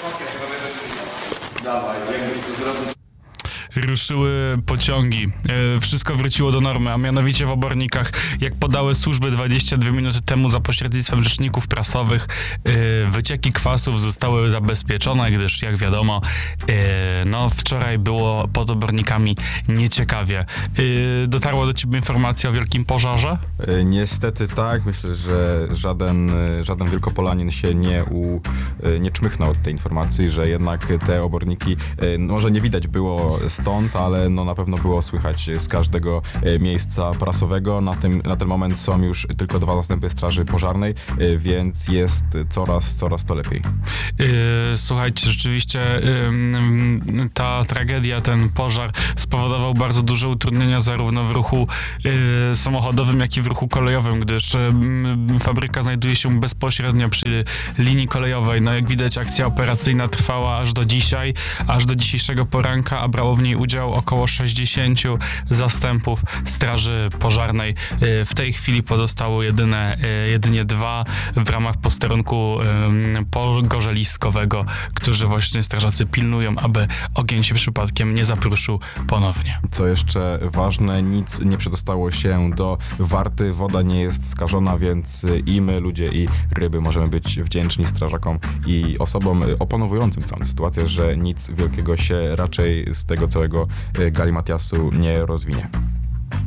Dawaj, jakbyś to zrobił. Ruszyły pociągi. Wszystko wróciło do normy, a mianowicie w Obornikach, jak podały służby 22 minuty temu za pośrednictwem rzeczników prasowych, wycieki kwasów zostały zabezpieczone, gdyż jak wiadomo, wczoraj było pod Obornikami nieciekawie. Dotarła do ciebie informacja o wielkim pożarze? Niestety tak. Myślę, że żaden Wielkopolanin się nie czmychnął od tej informacji, że jednak te Oborniki, może nie widać było stąd, ale na pewno było słychać z każdego miejsca prasowego. Na ten moment są już tylko 2 zastępy straży pożarnej, więc jest coraz to lepiej. Słuchajcie, rzeczywiście ta tragedia, ten pożar spowodował bardzo duże utrudnienia zarówno w ruchu samochodowym, jak i w ruchu kolejowym, gdyż fabryka znajduje się bezpośrednio przy linii kolejowej. No jak widać, akcja operacyjna trwała aż do dzisiaj, aż do dzisiejszego poranka, a brało w niej udział około 60 zastępów straży pożarnej. W tej chwili pozostało jedynie 2 w ramach posterunku pogorzeliskowego, którzy właśnie strażacy pilnują, aby ogień się przypadkiem nie zapruszył ponownie. Co jeszcze ważne, nic nie przedostało się do Warty, woda nie jest skażona, więc i my, ludzie, i ryby możemy być wdzięczni strażakom i osobom opanowującym całą sytuację, że nic wielkiego się raczej z tego całego galimatiasu nie rozwinie.